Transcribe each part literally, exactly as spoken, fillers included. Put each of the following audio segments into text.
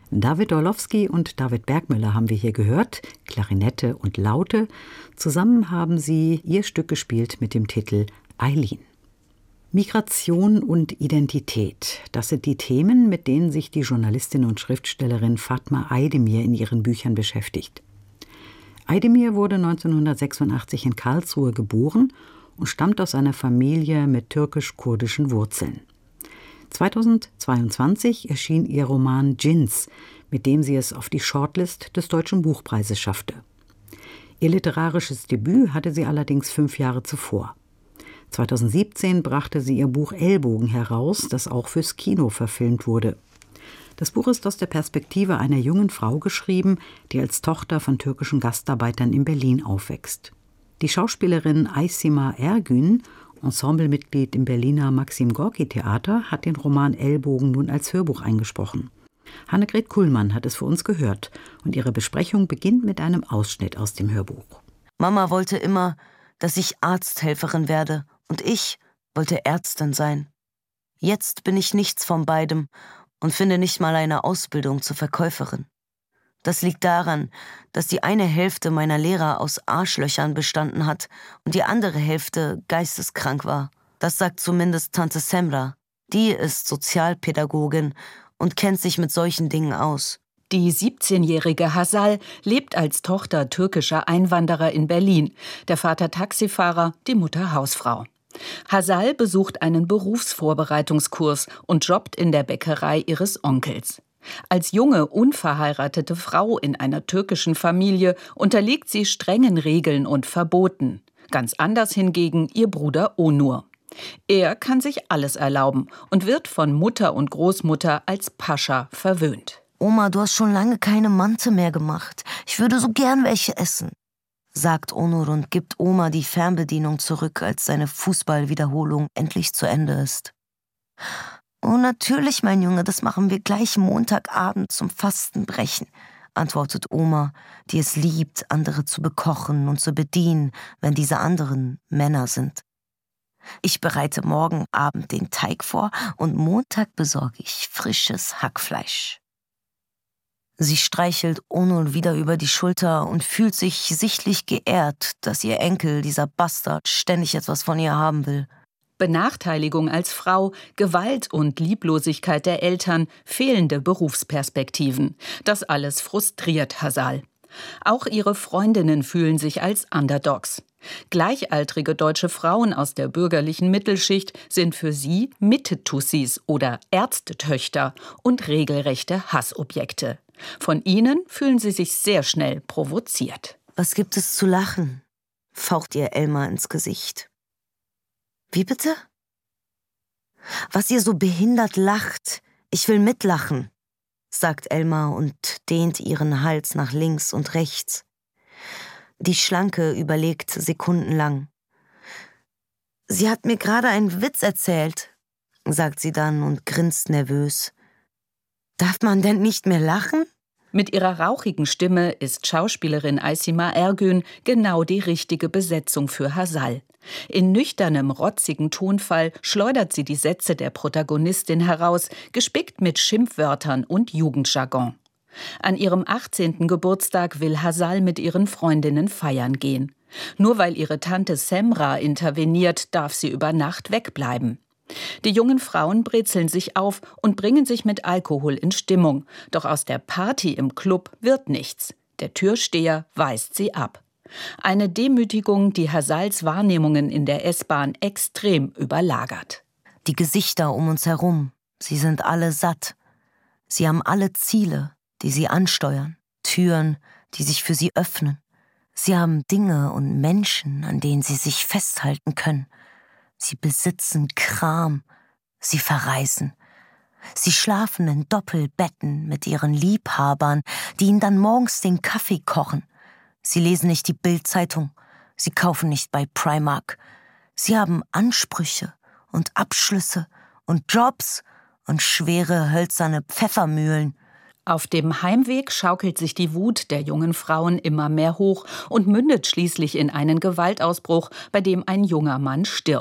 David Orlowski und David Bergmüller haben wir hier gehört, Klarinette und Laute. Zusammen haben sie ihr Stück gespielt mit dem Titel Eileen. Migration und Identität, das sind die Themen, mit denen sich die Journalistin und Schriftstellerin Fatma Aydemir in ihren Büchern beschäftigt. Aydemir wurde neunzehnhundertsechsundachtzig in Karlsruhe geboren und stammt aus einer Familie mit türkisch-kurdischen Wurzeln. zweitausendzweiundzwanzig erschien ihr Roman Djinns, mit dem sie es auf die Shortlist des Deutschen Buchpreises schaffte. Ihr literarisches Debüt hatte sie allerdings fünf Jahre zuvor. zweitausendsiebzehn brachte sie ihr Buch Ellbogen heraus, das auch fürs Kino verfilmt wurde. Das Buch ist aus der Perspektive einer jungen Frau geschrieben, die als Tochter von türkischen Gastarbeitern in Berlin aufwächst. Die Schauspielerin Aysima Ergün, Ensemblemitglied im Berliner Maxim-Gorki-Theater, hat den Roman Ellbogen nun als Hörbuch eingesprochen. Annegret Kuhlmann hat es für uns gehört und ihre Besprechung beginnt mit einem Ausschnitt aus dem Hörbuch. Mama wollte immer, dass ich Arzthelferin werde und ich wollte Ärztin sein. Jetzt bin ich nichts von beidem und finde nicht mal eine Ausbildung zur Verkäuferin. Das liegt daran, dass die eine Hälfte meiner Lehrer aus Arschlöchern bestanden hat und die andere Hälfte geisteskrank war. Das sagt zumindest Tante Semra. Die ist Sozialpädagogin und kennt sich mit solchen Dingen aus. Die siebzehnjährige Hasal lebt als Tochter türkischer Einwanderer in Berlin. Der Vater Taxifahrer, die Mutter Hausfrau. Hasal besucht einen Berufsvorbereitungskurs und jobbt in der Bäckerei ihres Onkels. Als junge, unverheiratete Frau in einer türkischen Familie unterliegt sie strengen Regeln und Verboten. Ganz anders hingegen ihr Bruder Onur. Er kann sich alles erlauben und wird von Mutter und Großmutter als Pascha verwöhnt. Oma, du hast schon lange keine Mante mehr gemacht. Ich würde so gern welche essen, sagt Onur und gibt Oma die Fernbedienung zurück, als seine Fußballwiederholung endlich zu Ende ist. Oh, natürlich, mein Junge, das machen wir gleich Montagabend zum Fastenbrechen, antwortet Oma, die es liebt, andere zu bekochen und zu bedienen, wenn diese anderen Männer sind. Ich bereite morgen Abend den Teig vor und Montag besorge ich frisches Hackfleisch. Sie streichelt Onur wieder über die Schulter und fühlt sich sichtlich geehrt, dass ihr Enkel, dieser Bastard, ständig etwas von ihr haben will. Benachteiligung als Frau, Gewalt und Lieblosigkeit der Eltern, fehlende Berufsperspektiven. Das alles frustriert Hasal. Auch ihre Freundinnen fühlen sich als Underdogs. Gleichaltrige deutsche Frauen aus der bürgerlichen Mittelschicht sind für sie Mitte-Tussis oder Ärztetöchter und regelrechte Hassobjekte. Von ihnen fühlen sie sich sehr schnell provoziert. Was gibt es zu lachen? Faucht ihr Elmar ins Gesicht. Wie bitte? Was ihr so behindert lacht, ich will mitlachen, sagt Elmar und dehnt ihren Hals nach links und rechts. Die Schlanke überlegt sekundenlang. Sie hat mir gerade einen Witz erzählt, sagt sie dann und grinst nervös. Darf man denn nicht mehr lachen? Mit ihrer rauchigen Stimme ist Schauspielerin Aysima Ergün genau die richtige Besetzung für Hasal. In nüchternem, rotzigen Tonfall schleudert sie die Sätze der Protagonistin heraus, gespickt mit Schimpfwörtern und Jugendjargon. An ihrem achtzehnten Geburtstag will Hasal mit ihren Freundinnen feiern gehen. Nur weil ihre Tante Semra interveniert, darf sie über Nacht wegbleiben. Die jungen Frauen brezeln sich auf und bringen sich mit Alkohol in Stimmung. Doch aus der Party im Club wird nichts. Der Türsteher weist sie ab. Eine Demütigung, die Hasals Wahrnehmungen in der S-Bahn extrem überlagert. Die Gesichter um uns herum, sie sind alle satt. Sie haben alle Ziele, die sie ansteuern, Türen, die sich für sie öffnen. Sie haben Dinge und Menschen, an denen sie sich festhalten können. Sie besitzen Kram, sie verreisen. Sie schlafen in Doppelbetten mit ihren Liebhabern, die ihnen dann morgens den Kaffee kochen. Sie lesen nicht die Bild-Zeitung, sie kaufen nicht bei Primark. Sie haben Ansprüche und Abschlüsse und Jobs und schwere hölzerne Pfeffermühlen. Auf dem Heimweg schaukelt sich die Wut der jungen Frauen immer mehr hoch und mündet schließlich in einen Gewaltausbruch, bei dem ein junger Mann stirbt.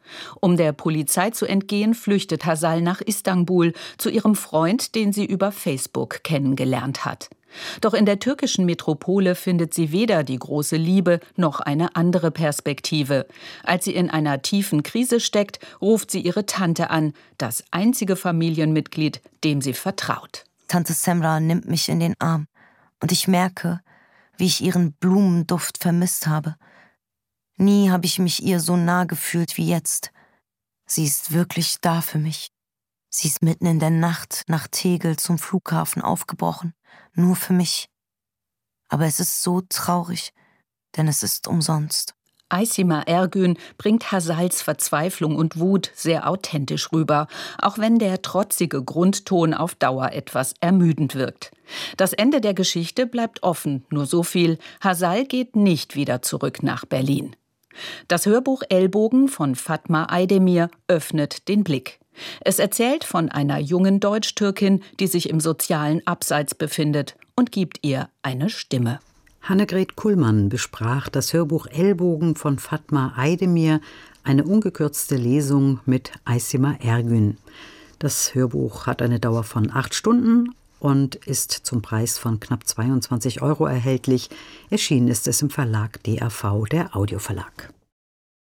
Um der Polizei zu entgehen, flüchtet Hazal nach Istanbul zu ihrem Freund, den sie über Facebook kennengelernt hat. Doch in der türkischen Metropole findet sie weder die große Liebe noch eine andere Perspektive. Als sie in einer tiefen Krise steckt, ruft sie ihre Tante an, das einzige Familienmitglied, dem sie vertraut. Tante Semra nimmt mich in den Arm und ich merke, wie ich ihren Blumenduft vermisst habe. Nie habe ich mich ihr so nah gefühlt wie jetzt. Sie ist wirklich da für mich. Sie ist mitten in der Nacht nach Tegel zum Flughafen aufgebrochen, nur für mich. Aber es ist so traurig, denn es ist umsonst. Aysima Ergün bringt Hazals Verzweiflung und Wut sehr authentisch rüber, auch wenn der trotzige Grundton auf Dauer etwas ermüdend wirkt. Das Ende der Geschichte bleibt offen, nur so viel: Hazal geht nicht wieder zurück nach Berlin. Das Hörbuch Ellbogen von Fatma Aydemir öffnet den Blick. Es erzählt von einer jungen Deutsch-Türkin, die sich im sozialen Abseits befindet, und gibt ihr eine Stimme. Hannegret Kuhlmann besprach das Hörbuch Ellbogen von Fatma Aydemir, eine ungekürzte Lesung mit Aysima Ergün. Das Hörbuch hat eine Dauer von acht Stunden und ist zum Preis von knapp zweiundzwanzig Euro erhältlich. Erschienen ist es im Verlag D A V, der Audioverlag.